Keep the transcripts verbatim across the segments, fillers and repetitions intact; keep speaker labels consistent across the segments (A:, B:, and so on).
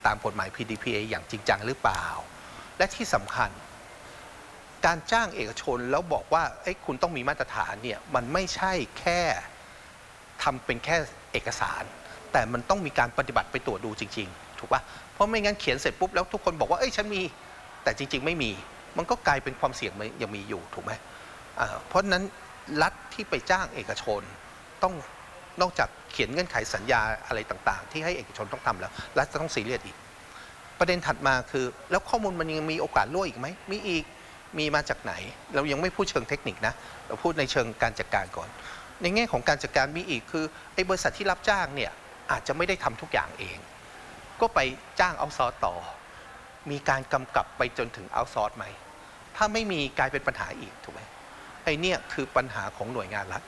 A: ตามกฎหมาย พี ดี พี เอ อย่างจริงจังหรือเปล่าและที่สำคัญการจ้างเอกชนแล้วบอกว่าไอ้คุณต้องมีมาตรฐานเนี่ยมันไม่ใช่แค่ทำเป็นแค่เอกสารแต่มันต้องมีการปฏิบัติไปตรวจดูจริงๆถูกป่ะเพราะไม่งั้นเขียนเสร็จปุ๊บแล้วทุกคนบอกว่าเอ้ยฉันมีแต่จริงๆไม่มีมันก็กลายเป็นความเสี่ยงยังมีอยู่ถูกไหมเพราะนั้นรัฐที่ไปจ้างเอกชนต้องนอกจากเขียนเงื่อนไขสัญญาอะไรต่างๆที่ให้เอกชนต้องทำแล้วรัฐจะต้องซีเรียสอีกประเด็นถัดมาคือแล้วข้อมูลมันยังมีโอกาสรั่วอีกไหมมีอีกมีมาจากไหนเรายังไม่พูดเชิงเทคนิคนะเราพูดในเชิงการจัดการก่อนในแง่ของการจัดการมีอีกคือไอ้บริษัทที่รับจ้างเนี่ยอาจจะไม่ได้ทำทุกอย่างเองก็ไปจ้างเอาซอร์สต่อมีการกำกับไปจนถึงเอาซอร์สไหมถ้าไม่มีกลายเป็นปัญหาอีกถูกไหมไอ้นี่คือปัญหาของหน่วยงานรัฐ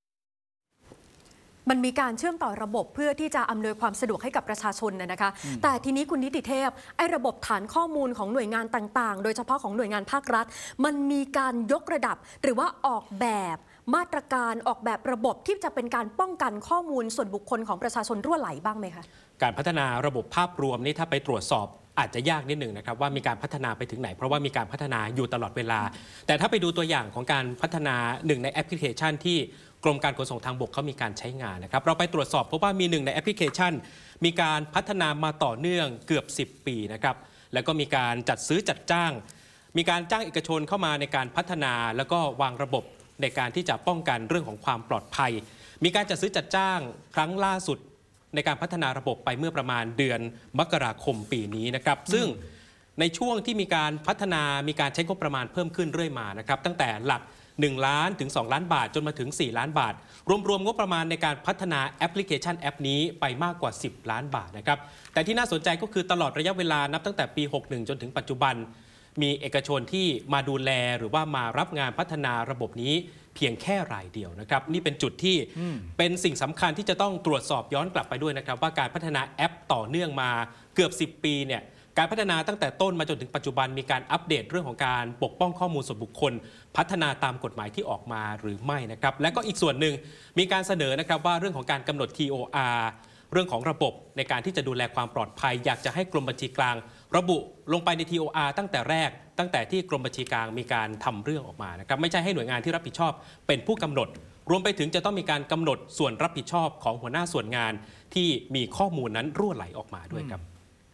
B: มันมีการเชื่อมต่อระบบเพื่อที่จะอำนวยความสะดวกให้กับประชาชนนะคะ แต่ทีนี้คุณนิติเทพไอ้ระบบฐานข้อมูลของหน่วยงานต่างๆโดยเฉพาะของหน่วยงานภาครัฐมันมีการยกระดับหรือว่าออกแบบมาตรการออกแบบระบบที่จะเป็นการป้องกันข้อมูลส่วนบุคคลของประชาชนรั่วไหลบ้างไหมคะ
C: การพัฒนาระบบภาพรวมนี่ถ้าไปตรวจสอบอาจจะยากนิดหนึ่งนะครับว่ามีการพัฒนาไปถึงไหนเพราะว่ามีการพัฒนาอยู่ตลอดเวลาแต่ถ้าไปดูตัวอย่างของการพัฒนาหนึ่งในแอปพลิเคชันที่กรมการขนส่งทางบกเขามีการใช้งานนะครับเราไปตรวจสอบพบว่ามีหนึ่งในแอปพลิเคชันมีการพัฒนามาต่อเนื่องเกือบสิบปีนะครับแล้วก็มีการจัดซื้อจัดจ้างมีการจ้างเอกชนเข้ามาในการพัฒนาแล้วก็วางระบบในการที่จะป้องกันเรื่องของความปลอดภัยมีการจัดซื้อจัดจ้างครั้งล่าสุดในการพัฒนาระบบไปเมื่อประมาณเดือนมกราคมปีนี้นะครับซึ่งในช่วงที่มีการพัฒนามีการใช้งบประมาณเพิ่มขึ้นเรื่อยมานะครับตั้งแต่หลักหนึ่งล้านถึงสองล้านบาทจนมาถึงสี่ล้านบาทรวมๆงบประมาณในการพัฒนาแอปพลิเคชันแอปนี้ไปมากกว่าสิบล้านบาทนะครับแต่ที่น่าสนใจก็คือตลอดระยะเวลานับตั้งแต่ปีหกสิบเอ็ดจนถึงปัจจุบันมีเอกชนที่มาดูแลหรือว่ามารับงานพัฒนาระบบนี้เพียงแค่รายเดียวนะครับนี่เป็นจุดที่เป็นสิ่งสำคัญที่จะต้องตรวจสอบย้อนกลับไปด้วยนะครับว่าการพัฒนาแอปต่อเนื่องมาเกือบสิบปีเนี่ยการพัฒนาตั้งแต่ต้นมาจนถึงปัจจุบันมีการอัปเดตเรื่องของการปกป้องข้อมูลส่วนบุคคลพัฒนาตามกฎหมายที่ออกมาหรือไม่นะครับและก็อีกส่วนหนึ่งมีการเสนอนะครับว่าเรื่องของการกำหนด ที โอ อาร์ เรื่องของระบบในการที่จะดูแลความปลอดภัยอยากจะให้กรมบัญชีกลางระบุลงไปใน ที โอ อาร์ ตั้งแต่แรกตั้งแต่ที่กรมบัญชีกลางมีการทำเรื่องออกมานะครับไม่ใช่ให้หน่วยงานที่รับผิดชอบเป็นผู้กำหนดรวมไปถึงจะต้องมีการกำหนดส่วนรับผิดชอบของหัวหน้าส่วนงานที่มีข้อมูลนั้นรั่วไหลออกมาด้วยครับ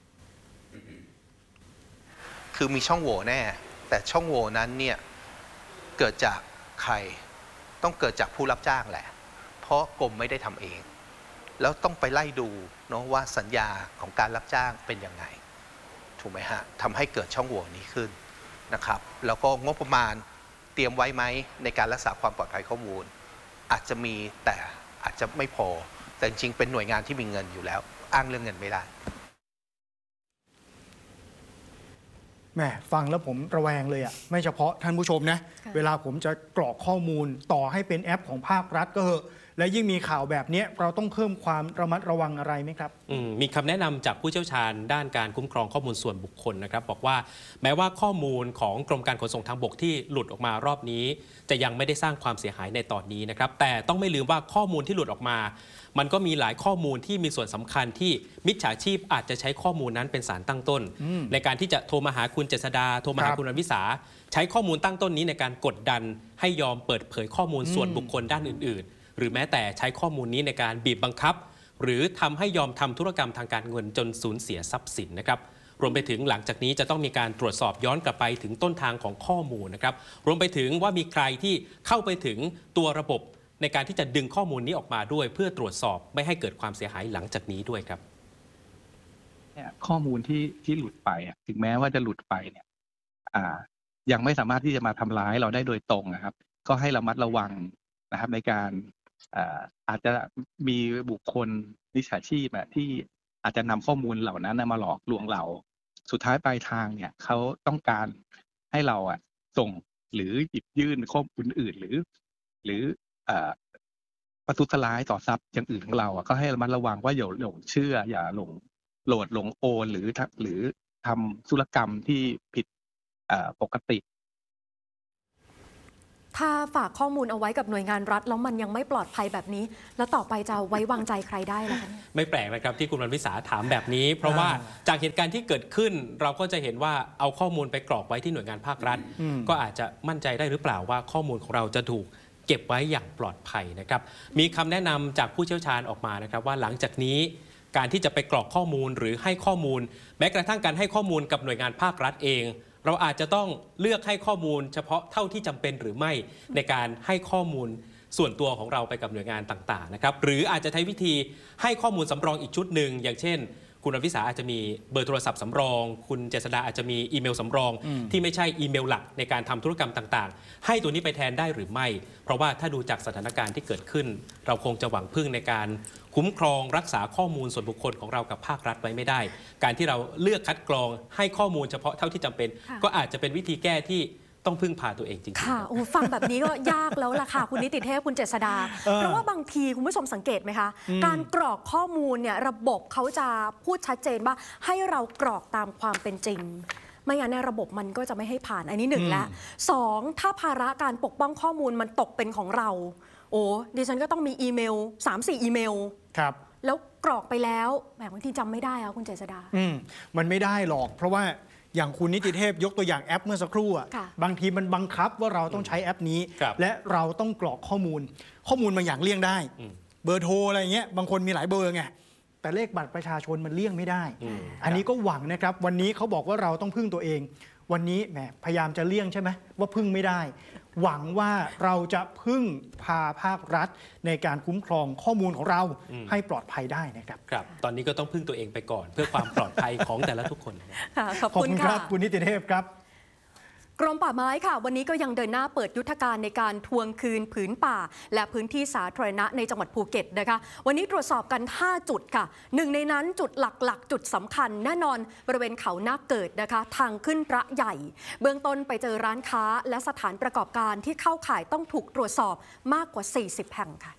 A: คือมีช่องโหว่แน่แต่ช่องโหว่นั้นเนี่ยเกิดจากใครต้องเกิดจากผู้รับจ้างแหละเพราะกรมไม่ได้ทำเองแล้วต้องไปไล่ดูเนาะว่าสัญญาของการรับจ้างเป็นยังไงถูกไหมฮะทำให้เกิดช่องโหว่นี้ขึ้นนะครับแล้วก็งบประมาณเตรียมไว้ไหมในการรักษาความปลอดภัยข้อมูลอาจจะมีแต่อาจจะไม่พอแต่จริงๆเป็นหน่วยงานที่มีเงินอยู่แล้วอ้างเรื่องเงินไม่ได้
D: แหมฟังแล้วผมระแวงเลยอ่ะไม่เฉพาะท่านผู้ชมนะเวลาผมจะกรอกข้อมูลต่อให้เป็นแอปของภาครัฐก็เถอะและยิ่งมีข่าวแบบนี้เราต้องเพิ่มความระมัดระวังอะไรไหมครับ
C: มีคำแนะนำจากผู้เชี่ยวชาญด้านการคุ้มครองข้อมูลส่วนบุคคลนะครับบอกว่าแม้ว่าข้อมูลของกรมการขนส่งทางบกที่หลุดออกมารอบนี้จะยังไม่ได้สร้างความเสียหายในตอนนี้นะครับแต่ต้องไม่ลืมว่าข้อมูลที่หลุดออกมามันก็มีหลายข้อมูลที่มีส่วนสำคัญที่มิจฉาชีพอาจจะใช้ข้อมูลนั้นเป็นสารตั้งต้นในการที่จะโทรมาหาคุณเจษดาโทรมาหาคุณวิสาใช้ข้อมูลตั้งต้นนี้ในการกดดันให้ยอมเปิดเผยข้อมูลส่วนบุคคลด้านอื่นๆหรือแม้แต่ใช้ข้อมูลนี้ในการบีบบังคับหรือทำให้ยอมทำธุรกรรมทางการเงินจนสูญเสียทรัพย์สินนะครับรวมไปถึงหลังจากนี้จะต้องมีการตรวจสอบย้อนกลับไปถึงต้นทางของข้อมูลนะครับรวมไปถึงว่ามีใครที่เข้าไปถึงตัวระบบในการที่จะดึงข้อมูลนี้ออกมาด้วยเพื่อตรวจสอบไม่ให้เกิดความเสียหายหลังจากนี้ด้วยครับ
E: เนี่ยข้อมูลที่ที่หลุดไปถึงแม้ว่าจะหลุดไปเนี่ยยังไม่สามารถที่จะมาทำร้ายเราได้โดยตรงนะครับก็ให้ระมัดระวังนะครับในการอาจจะมีบุคคลมิจฉาชีพที่อาจจะนำข้อมูลเหล่านั้นมาหลอกลวงเราสุดท้ายปลายทางเนี่ยเขาต้องการให้เราอ่ะส่งหรือหยิบยื่นข้อมูลอื่นหรือหรือประทุษร้ายต่อทรัพย์อย่างอื่นของเราก็ให้ระมัดระวังว่าอย่าหลงเชื่ออย่าหลงโหลดหลงโอนหรือหรือทำธุรกรรมที่ผิดปกติ
B: ถ้าฝากข้อมูลเอาไว้กับหน่วยงานรัฐแล้วมันยังไม่ปลอดภัยแบบนี้ แล้วต่อไปจะไว้วางใจใครได้ล่ะคะเนี่ย
C: ไม่แปลกนะครับที่คุณวรรณวิสาถามแบบนี้ เพราะว่าจากเหตุการณ์ที่เกิดขึ้นเราก็จะเห็นว่าเอาข้อมูลไปกรอกไว้ที่หน่วยงานภาครัฐ ก็อาจจะมั่นใจได้หรือเปล่าว่าข้อมูลของเราจะถูกเก็บไว้อย่างปลอดภัยนะครับมีคำแนะนำจากผู้เชี่ยวชาญออกมานะครับว่าหลังจากนี้การที่จะไปกรอกข้อมูลหรือให้ข้อมูล แม้กระทั่งการให้ข้อมูลกับหน่วยงานภาครัฐเองเราอาจจะต้องเลือกให้ข้อมูลเฉพาะเท่าที่จำเป็นหรือไม่ในการให้ข้อมูลส่วนตัวของเราไปกับหน่วยงานต่างๆนะครับหรืออาจจะใช้วิธีให้ข้อมูลสำรองอีกชุดหนึ่งอย่างเช่นคุณอภิสาอาจจะมีเบอร์โทรศัพท์สำรองคุณเจษฎาอาจจะมีอีเมลสำรองที่ไม่ใช่อีเมลหลักในการทำธุรกรรมต่างๆให้ตัวนี้ไปแทนได้หรือไม่เพราะว่าถ้าดูจากสถานการณ์ที่เกิดขึ้นเราคงจะหวังพึ่งในการคุ้มครองรักษาข้อมูลส่วนบุคคลของเรากับภาครัฐไว้ไม่ได้การที่เราเลือกคัดกรองให้ข้อมูลเฉพาะเท่าที่จำเป็นก็อาจจะเป็นวิธีแก้ที่ต้องพึ่งพาตัวเองจริงๆ
B: ค่ะโอ้ฟังแบบนี้ก็ยากแล้วล่ะค่ะคุณนิติเทพคุณเจษฎาเพราะว่าบางทีคุณผู้ชมสังเกตไหมคะการกรอกข้อมูลเนี่ยระบบเขาจะพูดชัดเจนว่าให้เรากรอกตามความเป็นจริงไม่งั้นในระบบมันก็จะไม่ให้ผ่านอันนี้หนึ่งแล้วสองถ้าภาระการปกป้องข้อมูลมันตกเป็นของเราโอ้ดิฉันก็ต้องมีอีเมล สามสี่ อีเมล
D: ครับ
B: แล้วกรอกไปแล้วแหมบางทีจำไม่ได้อะคุณเจษฎา
D: อืมมันไม่ได้หรอกเพราะว่าอย่างคุณนิติเทพยกตัวอย่างแอปเมื่อสักครู่อ่ะบางทีมันบังคับว่าเราต้องใช้แอปนี้และเราต้องกรอกข้อมูลข้อมูลบางอย่างเลี่ยงได้เบอร์โทรอะไรเงี้ยบางคนมีหลายเบอร์ไงแต่เลขบัตรประชาชนมันเลี่ยงไม่ได้อันนี้ก็หวังนะครับวันนี้เขาบอกว่าเราต้องพึ่งตัวเองวันนี้แหมพยายามจะเลี่ยงใช่ไหมว่าพึ่งไม่ได้หวังว่าเราจะพึ่งพาภาครัฐในการคุ้มครองข้อมูลของเราให้ปลอดภัยได้นะครับ
C: ครับตอนนี้ก็ต้องพึ่งตัวเองไปก่อนเพื่อความปลอดภัยของแต่ละทุกคน
B: ค่ะขอบคุณครับ
D: คุณนิติเทพครับ
B: กรมป่าไม้ค่ะวันนี้ก็ยังเดินหน้าเปิดยุทธการในการทวงคืนผืนป่าและพื้นที่สาธารณะในจังหวัดภูเก็ตนะคะวันนี้ตรวจสอบกันห้าจุดค่ะหนึ่งในนั้นจุดหลักๆจุดสำคัญแน่นอนบริเวณเขานาคเกิดนะคะทางขึ้นพระใหญ่เบื้องต้นไปเจอร้านค้าและสถานประกอบการที่เข้าข่ายต้องถูกตรวจสอบมากกว่าสี่สิบแห่งค่ะ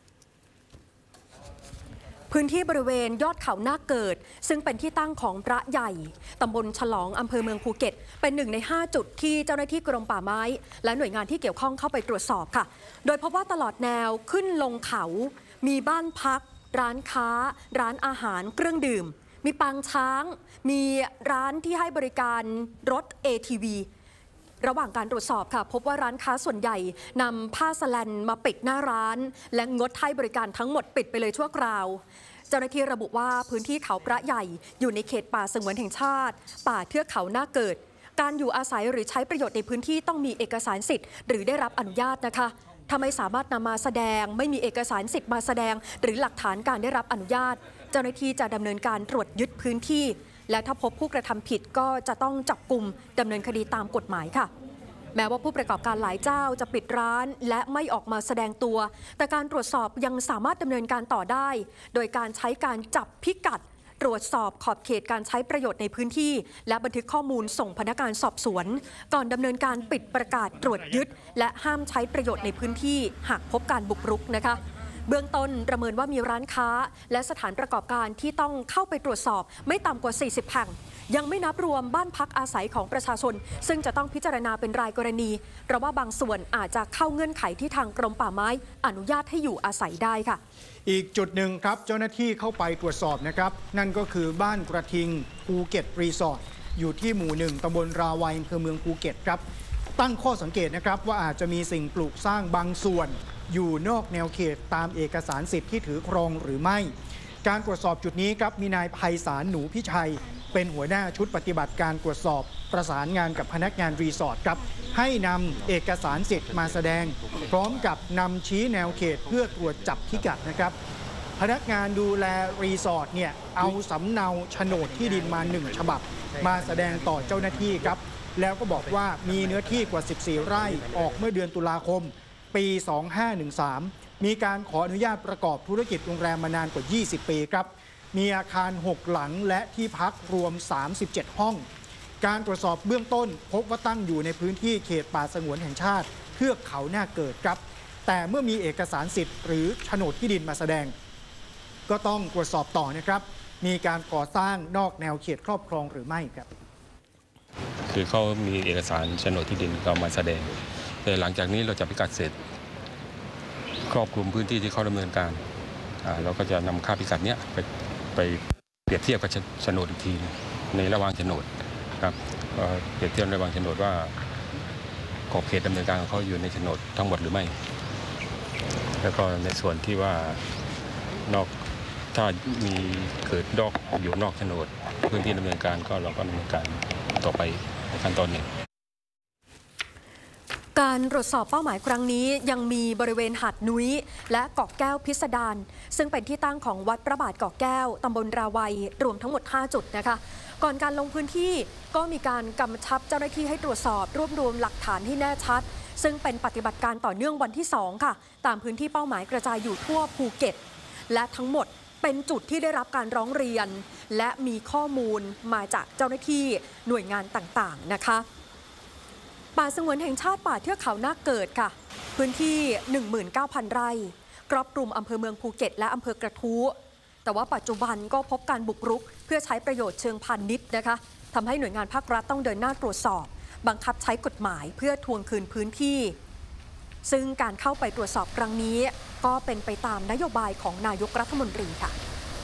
B: พื้นที่บริเวณยอดเขานาคเกิดซึ่งเป็นที่ตั้งของพระใหญ่ตำบลฉลองอำเภอเมืองภูเก็ตเป็นหนึ่งในห้าจุดที่เจ้าหน้าที่กรมป่าไม้และหน่วยงานที่เกี่ยวข้องเข้าไปตรวจสอบค่ะโดยพบว่าตลอดแนวขึ้นลงเขามีบ้านพักร้านค้าร้านอาหารเครื่องดื่มมีปางช้างมีร้านที่ให้บริการรถ เอ ที วี ระหว่างการตรวจสอบค่ะพบว่าร้านค้าส่วนใหญ่นำผ้าสแลนมาปิดหน้าร้านและงดให้บริการทั้งหมดปิดไปเลยชั่วคราวเจ้าหน้าที่ระบุว่าพื้นที่เขาพระใหญ่อยู่ในเขตป่าสงวนแห่งชาติป่าเทือกเขานาคเกิดการอยู่อาศัยหรือใช้ประโยชน์ในพื้นที่ต้องมีเอกสารสิทธิ์หรือได้รับอนุญาตนะคะถ้าไม่สามารถนำมาแสดงไม่มีเอกสารสิทธิ์มาแสดงหรือหลักฐานการได้รับอนุญาตเจ้าหน้าที่จะดำเนินการตรวจยึดพื้นที่และถ้าพบผู้กระทำผิดก็จะต้องจับกุมดำเนินคดีตามกฎหมายค่ะแม้ว่าผู้ประกอบการหลายเจ้าจะปิดร้านและไม่ออกมาแสดงตัวแต่การตรวจสอบยังสามารถดำเนินการต่อได้โดยการใช้การจับพิกัดตรวจสอบขอบเขตการใช้ประโยชน์ในพื้นที่และบันทึกข้อมูลส่งพนักงานสอบสวนก่อนดำเนินการปิดประกาศตรวจยึดและห้ามใช้ประโยชน์ในพื้นที่หากพบการบุกรุกนะคะเบื้องต้นประเมินว่ามีร้านค้าและสถานประกอบการที่ต้องเข้าไปตรวจสอบไม่ต่ำกว่าสี่สิบแห่งยังไม่นับรวมบ้านพักอาศัยของประชาชนซึ่งจะต้องพิจารณาเป็นรายกรณีเพราะว่าบางส่วนอาจจะเข้าเงื่อนไขที่ทางกรมป่าไม้อนุญาตให้อยู่อาศัยได้ค่ะ
D: อีกจุดหนึ่งครับเจ้าหน้าที่เข้าไปตรวจสอบนะครับนั่นก็คือบ้านกระทิงภูเก็ตรีสอร์ทอยู่ที่หมู่หนึ่งตำบลราวัยอำเภอเมืองภูเก็ตครับตั้งข้อสังเกตนะครับว่าอาจจะมีสิ่งปลูกสร้างบางส่วนอยู่นอกแนวเขตตามเอกสารสิทธิ์ที่ถือครองหรือไม่การตรวจสอบจุดนี้ครับมีนายไพศาลหนูพิชัยเป็นหัวหน้าชุดปฏิบัติการตรวจสอบประสานงานกับพนักงานรีสอร์ทครับให้นำเอกสารสิทธิ์มาแสดงพร้อมกับนำชี้แนวเขตเพื่อตรวจจับพิกัดนะครับพนักงานดูแลรีสอร์ทเนี่ยเอาสำเนาโฉนดที่ดินมาหนึ่งฉบับมาแสดงต่อเจ้าหน้าที่ครับแล้วก็บอกว่ามีเนื้อที่กว่าสิบสี่ไร่ออกเมื่อเดือนตุลาคมปีสองห้าหนึ่งสามมีการขออนุญาตประกอบธุรกิจโรงแรมมานานกว่ายี่สิบปีครับมีอาคารหกหลังและที่พักรวมสามสิบเจ็ดห้องการตรวจสอบเบื้องต้นพบว่าตั้งอยู่ในพื้นที่เขตป่าสงวนแห่งชาติเทือกเขานาคเกิดครับแต่เมื่อมีเอกสารสิทธิ์หรือโฉนดที่ดินมาแสดงก็ต้องตรวจสอบต่อนะครับมีการก่อสร้างนอกแนวเขตครอบครองหรือไม่ครับ
F: คือเขามีเอกสารโฉนดที่ดินก็มาแสดงแต่หลังจากนี้เราจะพิกัดเสร็จครอบคลุมพื้นที่ที่เขาดำเนินการเราก็จะนำค่าพิกัดเนี้ยไปไปเปรียบเทียบกับโฉนดอีกทีในระหว่างโฉนดครับเปรียบเทียบระหว่างโฉนดว่าขอบเขตดำเนินการของเขาอยู่ในโฉนดทั้งหมดหรือไม่แล้วก็ในส่วนที่ว่านอกถ้ามีเกิดดอกอยู่นอกโฉนดพื้นที่ดำเนินการก็เราก็ดำเนินการต่อไปในขั้นตอนหนึ่ง
B: การตรวจสอบเป้าหมายครั้งนี้ยังมีบริเวณหาดนุ้ยและเกาะแก้วพิสดารซึ่งเป็นที่ตั้งของวัดพระบาทเกาะแก้วตำบลราวัยรวมทั้งหมดห้าจุดนะคะก่อนการลงพื้นที่ก็มีการกำชับเจ้าหน้าที่ให้ตรวจสอบรวบรวมหลักฐานให้แน่ชัดซึ่งเป็นปฏิบัติการต่อเนื่องวันที่สองค่ะตามพื้นที่เป้าหมายกระจายอยู่ทั่วภูเก็ตและทั้งหมดเป็นจุดที่ได้รับการร้องเรียนและมีข้อมูลมาจากเจ้าหน้าที่หน่วยงานต่างๆนะคะป่าสงวนแห่งชาติป่าเทือกเขานาคเกิดค่ะพื้นที่ หนึ่งหมื่นเก้าพัน ไร่ครอบคลุมอำเภอเมืองภูเก็ตและอำเภอกระทู้แต่ว่าปัจจุบันก็พบการบุกรุกเพื่อใช้ประโยชน์เชิงพาณิชย์นะคะทำให้หน่วยงานภาครัฐต้องเดินหน้าตรวจสอบบังคับใช้กฎหมายเพื่อทวงคืนพื้นที่ซึ่งการเข้าไปตรวจสอบครั้งนี้ก็เป็นไปตามนโยบายของนายกรัฐมนตรีค่ะ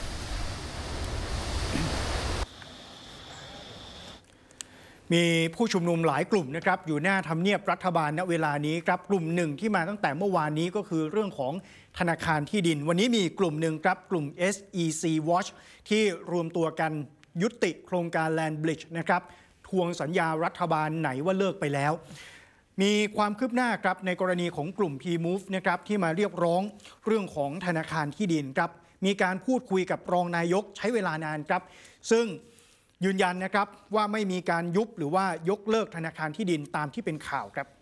D: มีผู้ชุมนุมหลายกลุ่มนะครับอยู่หน้าทำเนียบรัฐบาลณเวลานี้ครับกลุ่มหนึ่งที่มาตั้งแต่เมื่อวานนี้ก็คือเรื่องของธนาคารที่ดินวันนี้มีกลุ่มหนึ่งครับกลุ่ม เอส อี ซี Watch ที่รวมตัวกันยุติโครงการ Land Bridge นะครับทวงสัญญารัฐบาลไหนว่าเลิกไปแล้วมีความคืบหน้าครับในกรณีของกลุ่ม พี มูฟ นะครับที่มาเรียกร้องเรื่องของธนาคารที่ดินครับมีการพูดคุยกับรองนายกใช้เวลานานครับซึ่งยืนยันนะครับว่าไม่มีการยุบหรือว่ายกเลิกธนาคารที่ดินตามที่เป็นข่าวครับ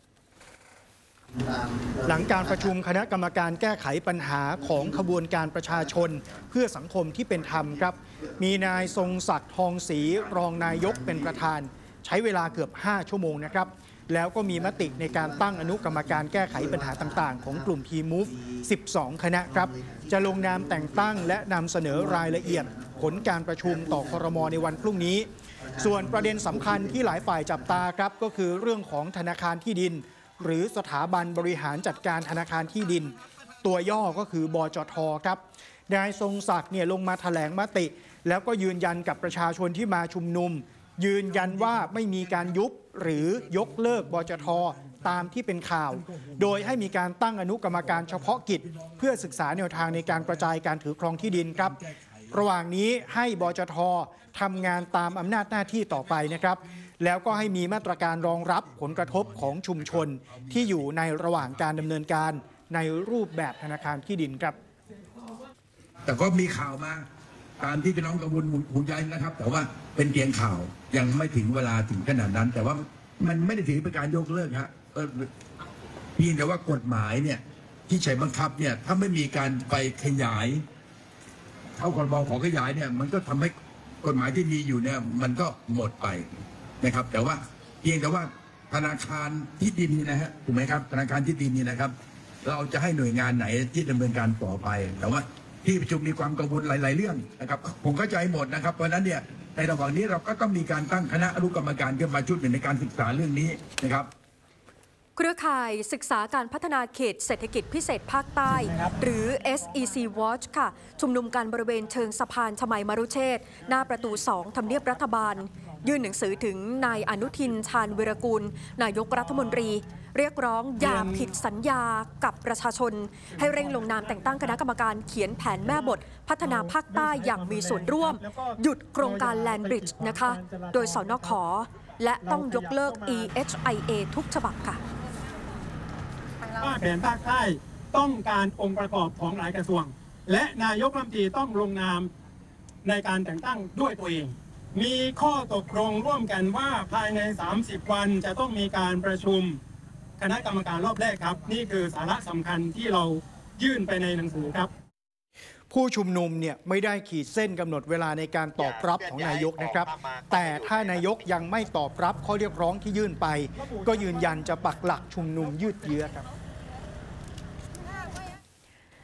D: หลังการประชุมคณะกรรมการแก้ไขปัญหาของขบวนการประชาชนเพื่อสังคมที่เป็นธรรมครับมีนายทรงศักดิ์ทองศรีรองนายกเป็นประธานใช้เวลาเกือบห้าชั่วโมงนะครับแล้วก็มีมติในการตั้งอนุกรรมการแก้ไขปัญหาต่างๆของกลุ่ม พี มูฟ สิบสอง คณะครับจะลงนามแต่งตั้งและนำเสนอรายละเอียดผลการประชุมต่อครม.ในวันพรุ่งนี้ส่วนประเด็นสำคัญที่หลายฝ่ายจับตาครับก็คือเรื่องของธนาคารที่ดินหรือสถาบันบริหารจัดการธนาคารที่ดินตัวย่อก็คือบจท.ครับนายทรงศักดิ์เนี่ยลงมาแถลงมติแล้วก็ยืนยันกับประชาชนที่มาชุมนุมยืนยันว่าไม่มีการยุบหรือยกเลิกบจท.ตามที่เป็นข่าวโดยให้มีการตั้งอนุกรรมการเฉพาะกิจเพื่อศึกษาแนวทางในการกระจายการถือครองที่ดินครับระหว่างนี้ให้บจท.ทำงานตามอำนาจหน้าที่ต่อไปนะครับแล้วก็ให้มีมาตรการรองรับผลกระทบของชุมชนที่อยู่ในระหว่างการดำเนินการในรูปแบบธนาคารที่ดินครับ
G: แต่ก็มีข่าวมาตามที่พี่น้องกังวลห่วงใยนะครับแต่ว่าเป็นเพียงข่าวยังไม่ถึงเวลาถึงขนาดนั้นแต่ว่ามันไม่ได้ถือเป็นการยกเลิกฮะเพียงแต่ว่ากฎหมายเนี่ยที่ใช้บังคับเนี่ยถ้าไม่มีการไปขยายเข้ากฎหมายขอขยายเนี่ยมันก็ทำให้กฎหมายที่มีอยู่เนี่ยมันก็หมดไปนะครับแต่ว่าเพียงแต่ว่าธนาคารที่ดินนี่นะฮะถูกไหมครับธนาคารที่ดินนี่นะครับเราจะให้หน่วยงานไหนที่ดำเนินการต่อไปแต่ว่าที่ประชุมมีความกังวลหลายๆเรื่องนะครับผมเข้าใจหมดนะครับเพราะนั้นเนี่ยในระหว่างนี้เราก็ต้องมีการตั้งคณะอนุกรรมการขึ้นมาชุดหนึ่งในการศึกษาเรื่องนี้นะครับ
B: เครือข่ายศึกษาการพัฒนาเขตเศรษฐกิจพิเศษภาคใต้หรือ เอส อี ซี Watch ค่ะชุมนุมกันบริเวณเชิงสะพานชมัยมรุเชษฐ์หน้าประตูสองทำเนียบรัฐบาลยื่นหนังสือถึงนายอนุทินชาญวิรากูลนายกรัฐมนตรีเรียกร้องอย่าผิดสัญญากับประชาชนให้เร่งลงนามแต่งตั้งคณะกรรมการเขียนแผนแม่บทพัฒนาภาคใต้อย่างมีส่วนร่วมหยุดโครงการ Land Bridge นะคะโดยสนข.และต้องยกเลิก อี เอช ไอ เอ ทุกฉบับค่ะ
H: ว่าแผนภาคใต้ต้องการองค์ประกอบของหลายกระทรวงและนายกรัฐมนตรีต้องลงนามในการแต่งตั้งด้วยตัวเองมีข้อตกลงร่วมกันว่าภายในสามสิบวันจะต้องมีการประชุมคณะกรรมการรอบแรกครับนี่คือสาระสำคัญที่เรายื่นไปในหนังสือครับ
D: ผู้ชุมนุมเนี่ยไม่ได้ขีดเส้นกำหนดเวลาในการตอบรับของนายกนะครับแต่ถ้านายกยังไม่ตอบรับข้อเรียกร้องที่ยื่นไปก็ยืนยันจะปักหลักชุมนุมยืดเยื้อครับ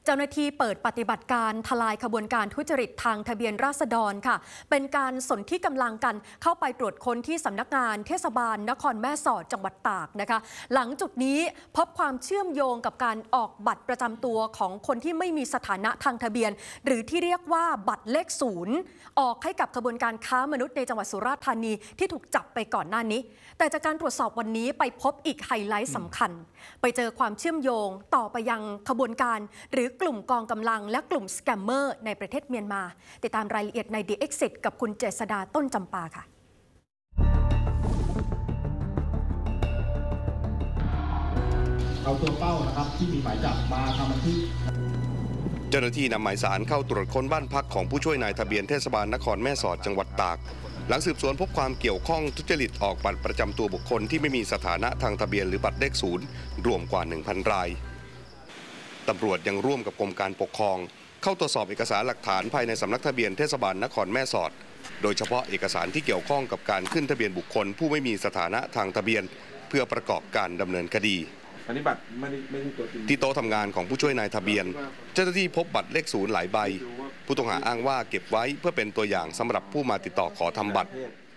B: เจ้าหน้าที่เปิดปฏิบัติการทลายขบวนการทุจริตทางทะเบียนราษฎรค่ะเป็นการสนที่กำลังกันเข้าไปตรวจค้นที่สำนักงานเทศบาลนครแม่สอดจังหวัดตากนะคะหลังจุดนี้พบความเชื่อมโยงกับการออกบัตรประจำตัวของคนที่ไม่มีสถานะทางทะเบียนหรือที่เรียกว่าบัตรเลขศูนย์ออกให้กับขบวนการค้ามนุษย์ในจังหวัดสุราษฎร์ธานีที่ถูกจับไปก่อนหน้านี้แต่จากการตรวจสอบวันนี้ไปพบอีกไฮไลท์สำคัญไปเจอความเชื่อมโยงต่อไปยังขบวนการหรือกลุ่มกองกำลังและกลุ่มสแกมเมอร์ในประเทศเมียนมาติดตามรายละเอียดใน The Exit กับคุณเจษฎาต้นจำปาค่ะ
I: เอาตัวเป้านะครับที่มีหมายจับมาทำบันทึก
J: เจ้าหน้าที่นำหมายสารเข้าตรวจค้นบ้านพักของผู้ช่วยนายทะเบียนเทศบาลนครแม่สอดจังหวัดตากหลังสืบสวนพบความเกี่ยวข้องทุจริตออกบัตรประจำตัวบุคคลที่ไม่มีสถานะทางทะเบียนหรือบัตรเลขศูนย์รวมกว่า หนึ่งพัน รายตำรวจยังร่วมกับกรมการปกครองเข้าตรวจสอบเอกสารหลักฐานภายในสำนักทะเบียนเทศบาลนครแม่สอดโดยเฉพาะเอกสารที่เกี่ยวข้องกับการขึ้นทะเบียนบุคคลผู้ไม่มีสถานะทางทะเบียนเพื่อประกอบการดำเนินคดีที่โต๊ะทำงานของผู้ช่วยนายทะเบียนเจ้าหน้าที่พบบัตรเลขศูนย์หลายใบผู้ต้องหาอ้างว่าเก็บไว้เพื่อเป็นตัวอย่างสำหรับผู้มาติดต่อขอทำบัตร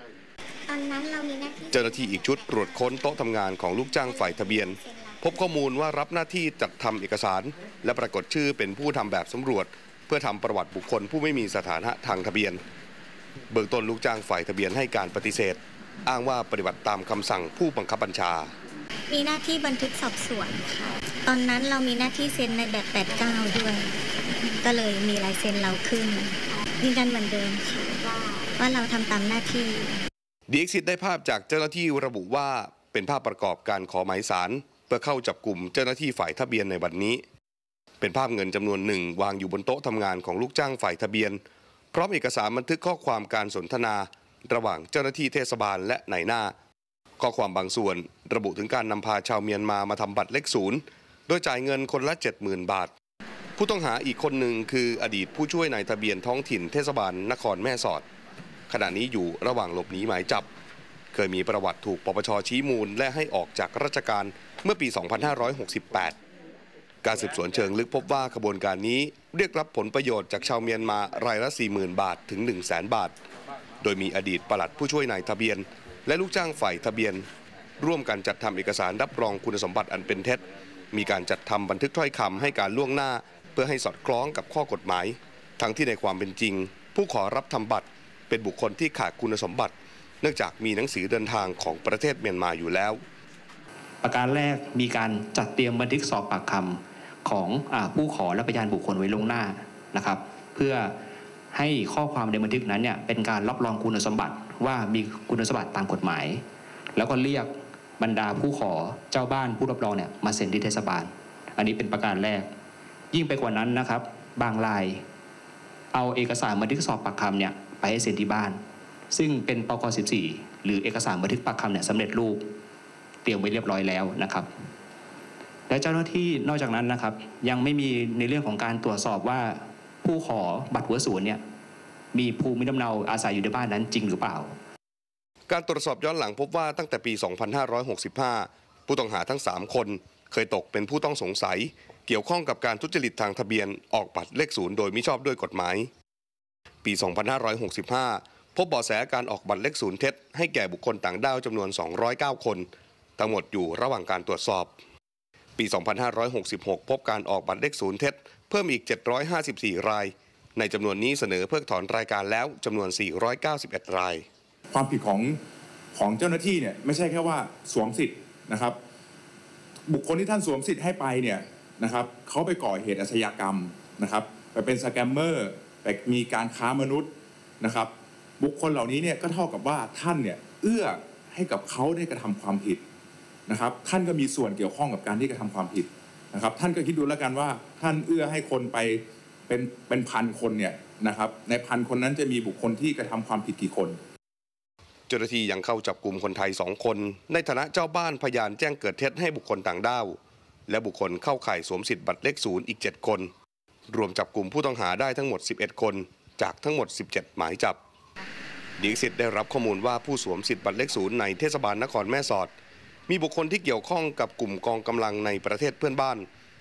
J: เจ้าหน้าที่อีกชุดตรวจค้นโต๊ะทำงานของลูกจ้างฝ่ายทะเบียนพบข้อมูลว่ารับหน้าที่จัดทำเอกสารและปรากฏชื่อเป็นผู้ทำแบบสำรวจเพื่อทำประวัติบุคคลผู้ไม่มีสถานะทางทะเบียนเบื้องต้นลูกจ้างฝ่ายทะเบียนให้การปฏิเสธอ้างว่าปฏิบัติตามคำสั่งผู้บังคับบัญชา
K: มีหน้าที่บันทึกสอบสวนค่ะตอนนั้นเรามีหน้าที่เซ็นในแบบแปดเก้าด้วยก็เลยมีลายเซ็นเราขึ้นยืนยันเหมือนเดิมค่ะว่าเราทำตามหน้าที่
J: The Exit ได้ภาพจากเจ้าหน้าที่ระบุว่าเป็นภาพประกอบการขอหมายสารเพื่อเข้าจับกลุ่มเจ้าหน้าที่ฝ่ายทะเบียนในวันนี้เป็นภาพเงินจำนวนหนึ่งวางอยู่บนโต๊ะทำงานของลูกจ้างฝ่ายทะเบียนพร้อมเอกสารบันทึกข้อความการสนทนาระหว่างเจ้าหน้าที่เทศบาลและนายหน้าข้อความบางส่วนระบุถึงการนำพาชาวเมียนมามาทำบัตรเลขศูนย์โดยจ่ายเงินคนละ เจ็ดหมื่น บาทผู้ต้องหาอีกคนหนึ่งคืออดีตผู้ช่วยนายทะเบียนท้องถิ่นเทศบาลนครแม่สอดขณะนี้อยู่ระหว่างหลบหนีหมายจับเคยมีประวัติถูกปปช.ชี้มูลและให้ออกจากราชการเมื่อปี สองพันห้าร้อยหกสิบแปด การสืบสวนเชิงลึกพบว่าขบวนการนี้เรียกรับผลประโยชน์จากชาวเมียนมารายละ สี่หมื่น บาทถึง หนึ่งแสน บาทโดยมีอดีตปลัดผู้ช่วยนายทะเบียนและลูกจ้างฝ่ายทะเบียนร่วมกันจัดทำเอกสารรับรองคุณสมบัติอันเป็นเท็จมีการจัดทำบันทึกถ้อยคำให้การล่วงหน้าเพื่อให้สอดคล้องกับข้อกฎหมายทั้งที่ในความเป็นจริงผู้ขอรับทำบัตรเป็นบุคคลที่ขาดคุณสมบัติเนื่องจากมีหนังสือเดินทางของประเทศเมียนมาอยู่แล้ว
L: ประการแรกมีการจัดเตรียมบันทึกสอบปากคำของผู้ขอและพยานบุคคลไว้ล่วงหน้านะครับเพื่อให้ข้อความในบันทึกนั้นเนี่ยเป็นการรับรองคุณสมบัติว่ามีคุณสมบัติตามกฎหมายแล้วก็เรียกบรรดาผู้ขอเจ้าบ้านผู้รับรองเนี่ยมาเซ็นที่เทศบาลอันนี้เป็นประการแรกยิ่งไปกว่านั้นนะครับบางรายเอาเอกสารบันทึกสอบปากคำเนี่ยไปให้เซ็นที่บ้านซึ่งเป็นปก สิบสี่ หรือเอกสารบันทึกปากคำเนี่ยสำเร็จรูปเตรียมไว้เรียบร้อยแล้วนะครับและเจ้าหน้าที่นอกจากนั้นนะครับยังไม่มีในเรื่องของการตรวจสอบว่าผู้ขอบัตรหัวศูนย์เนี่ยมีภูมิลำเนาอาศัยอยู่ในบ้านนั้นจริงหรือเปล่า
J: การตรวจสอบย้อนหลังพบว่าตั้งแต่ปี สองพันห้าร้อยหกสิบห้า ผู้ต้องหาทั้งสามคนเคยตกเป็นผู้ต้องสงสัยเกี่ยวข้องกับการทุจริตทางทะเบียนออกบัตรเลขศูนย์โดยมิชอบด้วยกฎหมายปี สองพันห้าร้อยหกสิบห้า พบเบาะแสการออกบัตรเลขศูนย์เท็จให้แก่บุคคลต่างด้าวจำนวน สองร้อยเก้า คนทั้งหมดอยู่ระหว่างการตรวจสอบปี สองพันห้าร้อยหกสิบหก พบการออกบัตรเลขศูนย์เท็จเพิ่มอีก เจ็ดร้อยห้าสิบสี่ รายในจำนวนนี้เสนอเพิกถอนรายการแล้วจำนวน สี่ร้อยเก้าสิบเอ็ด ราย
I: ความผิดของของเจ้าหน้าที่เนี่ยไม่ใช่แค่ว่าสวมสิทธิ์นะครับบุคคลที่ท่านสวมสิทธิ์ให้ไปเนี่ยนะครับเขาไปก่อเหตุอาชญากรรมนะครับไปเป็นสแกมเมอร์ไปมีการค้ามนุษย์นะครับบุคคลเหล่านี้เนี่ยก็เท่ากับว่าท่านเนี่ยเอื้อให้กับเขาได้กระทำความผิดนะครับท่านก็มีส่วนเกี่ยวข้องกับการที่กระทำความผิดนะครับท่านก็คิดดูแล้วกันว่าท่านเอื้อให้คนไปเป็นเป็นพันคนเนี่ยนะครับในพันคนนั้นจะมีบุคคลที่กระทำความผิดกี่คน
J: เจ้าหน้าที่ยังเข้าจับกลุ่มคนไทยสองคนในฐานะเจ้าบ้านพยานแจ้งเกิดเท็จให้บุคคลต่างด้าวและบุคคลเข้าข่ายสวมสิทธิ์บัตรเลขศูนย์อีกเจ็ดคนรวมจับกลุ่มผู้ต้องหาได้ทั้งหมดสิบเอ็ดคนจากทั้งหมดสิบเจ็ดหมายจับThe Exitได้รับข้อมูลว่าผู้สวมสิทธิ์บัตรเลขศูนย์ในเทศบาลนครแม่สอดมีบุคคลที่เกี่ยวข้องกับกลุ่มกองกำลังในประเทศเพื่อนบ้าน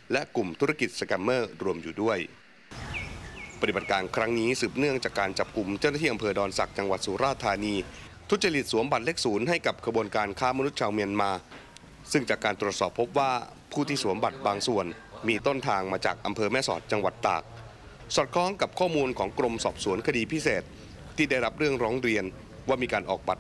J: และกลุ่มธุรกิจสแกมเมอร์รวมอยู่ด้วยปฏิบัติการครั้งนี้สืบเนื่องจากการจับกลุ่มเจ้าหน้าที่อำเภอดอนสักจังหวัดสุราษฎร์ธานีทุจริตสวมบัตรเลขศูนย์ให้กับขบวนการค้ามนุษย์ชาวเมียนมาซึ่งจากการตรวจสอบพบว่าผู้ที่สวมบัตรบางส่วนมีต้นทางมาจากอำเภอแม่สอดจังหวัดตากสอดคล้องกับข้อมูลของกรมสอบสวนคดีพิเศษที่ได้รับเรื่องร้องเรียนว่ามีการออกบัตร